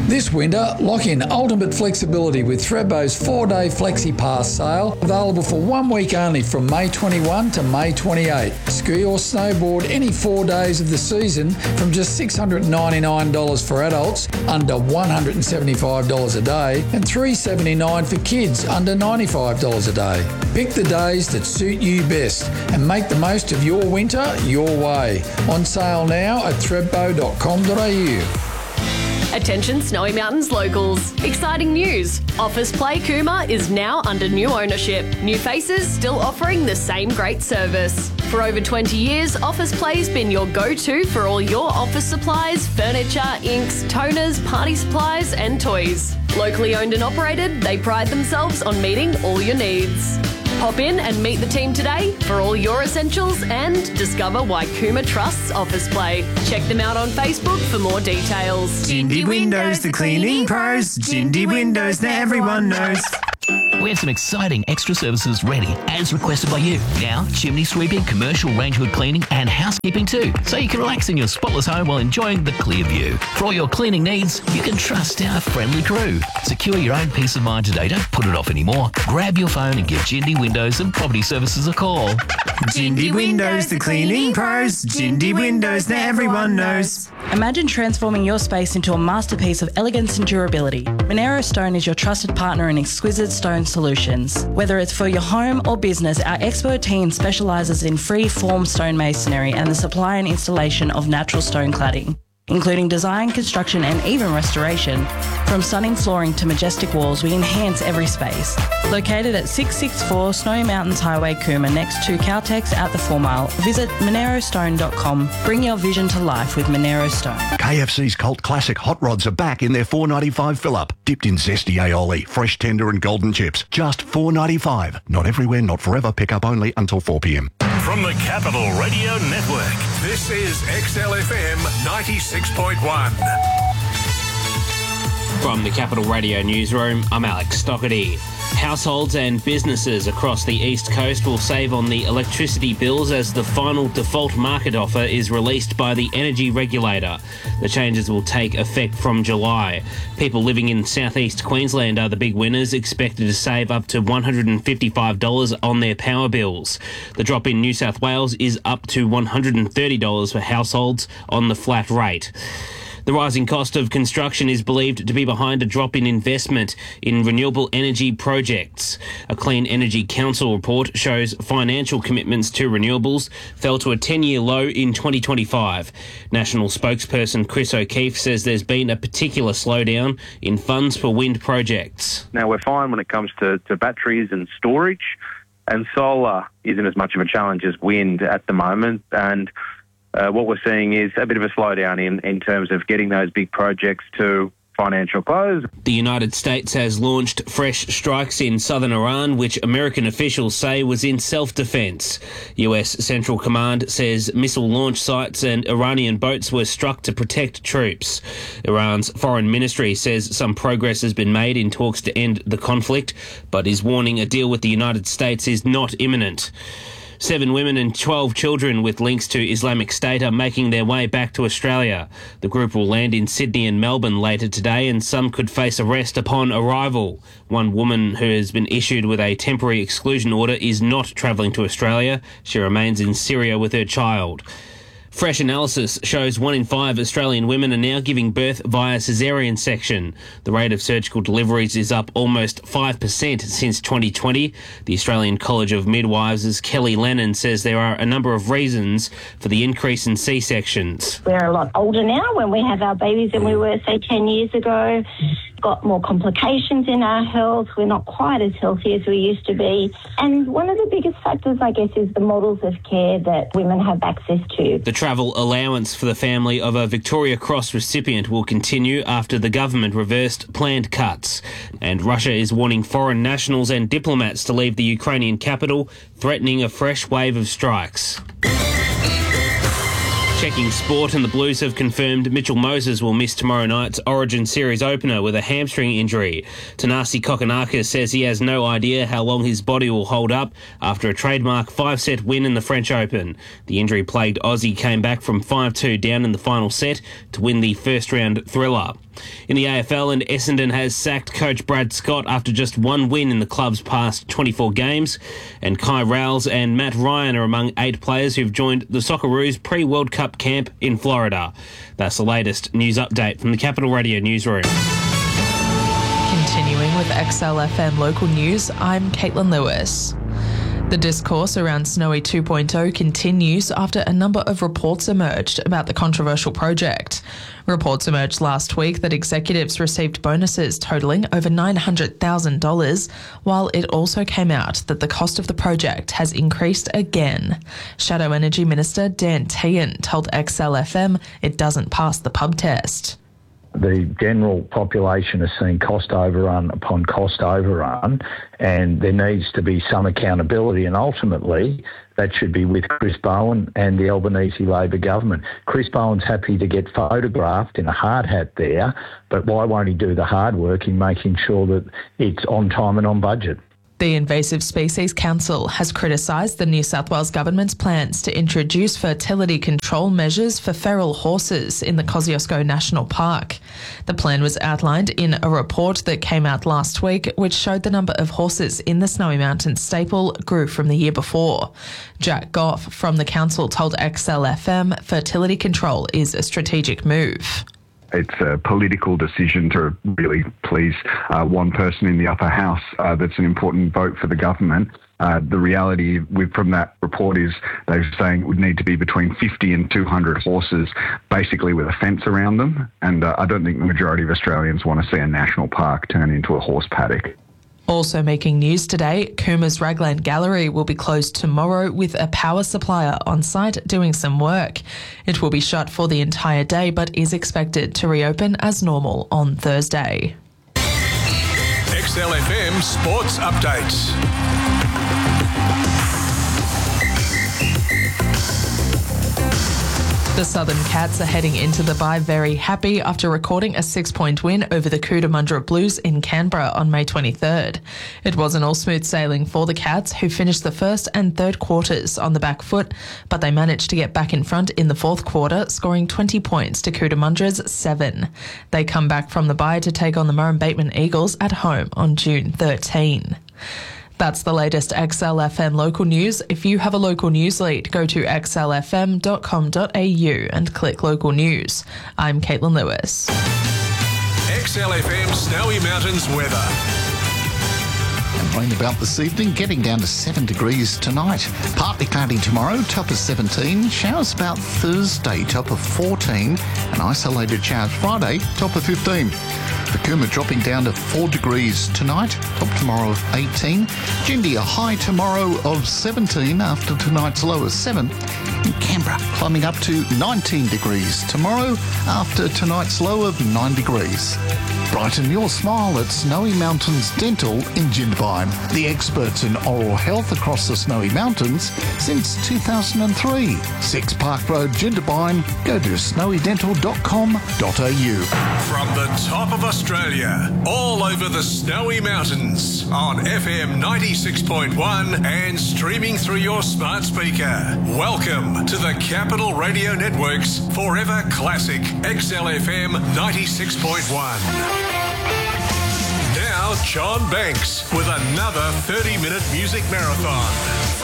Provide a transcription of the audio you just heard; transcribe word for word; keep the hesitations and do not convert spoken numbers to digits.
This winter, lock in ultimate flexibility with Thredbo's four-day Flexi Pass sale, available for one week only from May twenty-first to May twenty-eighth. Ski or snowboard any four days of the season from just six hundred ninety-nine dollars for adults, under one hundred seventy-five dollars a day, and three hundred seventy-nine dollars for kids, under ninety-five dollars a day. Pick the days that suit you best and make the most of your winter your way. On sale now at thredbo dot com dot a u. Attention Snowy Mountains locals. Exciting news. Office Play Cooma is now under new ownership. New faces still offering the same great service. For over twenty years, Office Play's been your go-to for all your office supplies, furniture, inks, toners, party supplies and toys. Locally owned and operated, they pride themselves on meeting all your needs. Pop in and meet the team today for all your essentials and discover why Cooma trusts Office Play. Check them out on Facebook for more details. Jindy Windows, the cleaning pros. Jindy Windows, that everyone knows. We have some exciting extra services ready, as requested by you. Now, chimney sweeping, commercial range hood cleaning and housekeeping too, so you can relax in your spotless home while enjoying the clear view. For all your cleaning needs, you can trust our friendly crew. Secure your own peace of mind today. Don't put it off anymore. Grab your phone and give Jindy Windows and Property Services a call. Jindy Windows, the cleaning pros. Jindy Windows, that everyone knows. Imagine transforming your space into a masterpiece of elegance and durability. Monero Stone is your trusted partner in exquisite stone solutions. Whether it's for your home or business, our expert team specialises in free-form stone masonry and the supply and installation of natural stone cladding, including design, construction and even restoration. From stunning flooring to majestic walls, we enhance every space. Located at six sixty-four Snowy Mountains Highway, Cooma, next to Caltex at the Four Mile, visit monero stone dot com. Bring your vision to life with Monero Stone. K F C's cult classic hot rods are back in their four dollars ninety-five fill-up, dipped in zesty aioli, fresh tender and golden chips. Just four dollars ninety-five. Not everywhere, not forever. Pick up only until four p.m. From the Capital Radio Network, this is X L F M ninety-six point one. From the Capital Radio Newsroom, I'm Alex Stockerty. Households and businesses across the East Coast will save on the electricity bills as the final default market offer is released by the energy regulator. The changes will take effect from July. People living in southeast Queensland are the big winners, expected to save up to one hundred fifty-five dollars on their power bills. The drop in New South Wales is up to one hundred thirty dollars for households on the flat rate. The rising cost of construction is believed to be behind a drop in investment in renewable energy projects. A Clean Energy Council report shows financial commitments to renewables fell to a ten-year low in twenty twenty-five. National spokesperson Chris O'Keefe says there's been a particular slowdown in funds for wind projects. Now, we're fine when it comes to, to batteries and storage, and solar isn't as much of a challenge as wind at the moment, and Uh, what we're seeing is a bit of a slowdown in, in terms of getting those big projects to financial close. The United States has launched fresh strikes in southern Iran, which American officials say was in self-defense. U S Central Command says missile launch sites and Iranian boats were struck to protect troops. Iran's foreign ministry says some progress has been made in talks to end the conflict, but is warning a deal with the United States is not imminent. Seven women and twelve children with links to Islamic State are making their way back to Australia. The group will land in Sydney and Melbourne later today, and some could face arrest upon arrival. One woman who has been issued with a temporary exclusion order is not travelling to Australia. She remains in Syria with her child. Fresh analysis shows one in five Australian women are now giving birth via caesarean section. The rate of surgical deliveries is up almost five percent since twenty twenty. The Australian College of Midwives' Kelly Lennon says there are a number of reasons for the increase in C-sections. We're a lot older now when we have our babies than we were, say, ten years ago. Got more complications in our health. We're not quite as healthy as we used to be. And one of the biggest factors, I guess, is the models of care that women have access to. The travel allowance for the family of a Victoria Cross recipient will continue after the government reversed planned cuts. And Russia is warning foreign nationals and diplomats to leave the Ukrainian capital, threatening a fresh wave of strikes. Checking sport, and the Blues have confirmed Mitchell Moses will miss tomorrow night's Origin Series opener with a hamstring injury. Tanasi Kokonakis says he has no idea how long his body will hold up after a trademark five-set win in the French Open. The injury-plagued Aussie came back from five two down in the final set to win the first-round thriller. In the A F L, and Essendon has sacked coach Brad Scott after just one win in the club's past twenty-four games. And Kai Rowles and Matt Ryan are among eight players who've joined the Socceroos pre-World Cup camp in Florida. That's the latest news update from the Capital Radio newsroom. Continuing with X L F M local news, I'm Caitlin Lewis. The discourse around Snowy two point oh continues after a number of reports emerged about the controversial project. Reports emerged last week that executives received bonuses totalling over nine hundred thousand dollars, while it also came out that the cost of the project has increased again. Shadow Energy Minister Dan Tehan told X L F M it doesn't pass the pub test. The general population is seeing cost overrun upon cost overrun, and there needs to be some accountability, and ultimately that should be with Chris Bowen and the Albanese Labor government. Chris Bowen's happy to get photographed in a hard hat there, but why won't he do the hard work in making sure that it's on time and on budget? The Invasive Species Council has criticised the New South Wales government's plans to introduce fertility control measures for feral horses in the Kosciuszko National Park. The plan was outlined in a report that came out last week, which showed the number of horses in the Snowy Mountains staple grew from the year before. Jack Goff from the council told X L F M fertility control is a strategic move. It's a political decision to really please uh, one person in the upper house. Uh, that's an important vote for the government. Uh, the reality with, from that report is they're saying it would need to be between fifty and two hundred horses, basically with a fence around them. And uh, I don't think the majority of Australians want to see a national park turn into a horse paddock. Also making news today, Coomer's Ragland Gallery will be closed tomorrow with a power supplier on site doing some work. It will be shut for the entire day but is expected to reopen as normal on Thursday. X L F M Sports Updates. The Southern Cats are heading into the bye very happy after recording a six-point win over the Cootamundra Blues in Canberra on May twenty-third. It wasn't all smooth sailing for the Cats, who finished the first and third quarters on the back foot, but they managed to get back in front in the fourth quarter, scoring twenty points to Cootamundra's seven. They come back from the bye to take on the Murray-Bateman Eagles at home on June thirteenth. That's the latest X L F M local news. If you have a local news lead, go to x l f m dot com dot a u and click local news. I'm Caitlin Lewis. X L F M Snowy Mountains weather. Rain about this evening, getting down to seven degrees tonight. Partly cloudy tomorrow, top of seventeen. Showers about Thursday, top of fourteen. And isolated showers Friday, top of fifteen. The Cooma dropping down to four degrees tonight, top tomorrow of eighteen. Jindy a high tomorrow of seventeen after tonight's low of seven. And Canberra climbing up to nineteen degrees tomorrow after tonight's low of nine degrees. Brighten your smile at Snowy Mountains Dental in Jindabyne, the experts in oral health across the Snowy Mountains since two thousand three. six Park Road, Jindabyne. Go to snowy dental dot com dot a u. From the top of Australia, all over the Snowy Mountains, on F M ninety-six point one and streaming through your smart speaker. Welcome to the Capital Radio Network's Forever Classic X L F M ninety-six point one. Now, John Banks with another thirty-minute music marathon.